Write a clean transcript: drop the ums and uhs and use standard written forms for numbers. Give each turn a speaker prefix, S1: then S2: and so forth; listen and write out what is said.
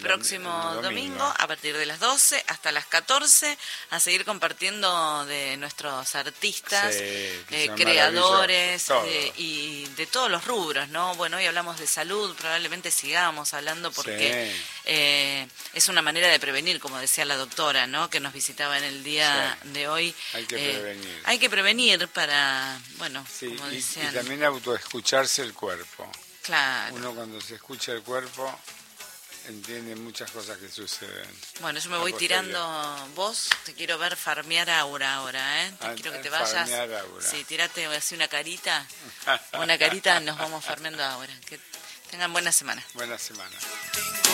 S1: próximo domingo a partir de las 12 hasta las 14 a seguir compartiendo de nuestros artistas, creadores y de todos los rubros, ¿no? Bueno, hoy hablamos de salud, probablemente sigamos hablando porque es una manera de prevenir, como decía la doctora, ¿no? Que nos visitaba en el día de hoy.
S2: Hay que prevenir.
S1: Hay que prevenir para, bueno, como decían.
S2: Y también autoescucharse el cuerpo.
S1: Claro.
S2: Uno cuando se escucha el cuerpo entiende muchas cosas que suceden.
S1: Bueno, yo me voy tirando. Vos te quiero ver farmear aura ahora, ¿eh? Quiero que te vayas.
S2: Aura.
S1: Sí, tirate así una carita. Una carita, nos vamos farmeando ahora. Que tengan buena semana.
S2: Buena semana.